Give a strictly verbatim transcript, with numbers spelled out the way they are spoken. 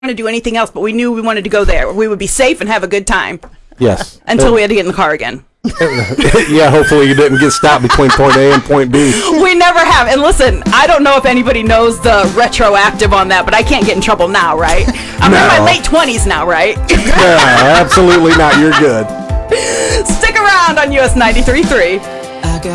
to do anything else, but we knew we wanted to go there. We would be safe and have a good time. Yes. Until uh, we had to get in the car again. Yeah, hopefully you didn't get stopped between point A and point B. We never have. And listen, I don't know if anybody knows the retroactive on that, but I can't get in trouble now, right? I'm no. in my late twenties now, right? No, absolutely not. You're good. Stick around on U S ninety-three point three.